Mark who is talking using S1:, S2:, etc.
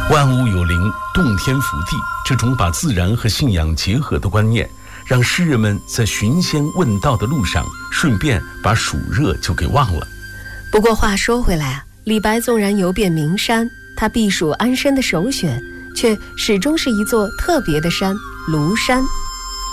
S1: 万物有灵，洞天福地，这种把自然和信仰结合的观念，让诗人们在寻仙问道的路上，顺便把暑热就给忘了。
S2: 不过话说回来啊，李白纵然游遍名山，他避暑安身的首选却始终是一座特别的山——庐山。